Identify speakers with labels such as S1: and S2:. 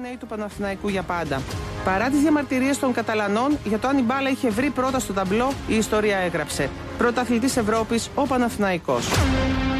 S1: νέοι του Παναθηναϊκού για πάντα. Παρά τις διαμαρτυρίες των Καταλανών για το αν η μπάλα είχε βρει πρώτα στο ταμπλό, η ιστορία έγραψε. Πρωταθλητής Ευρώπης ο Παναθηναϊκός.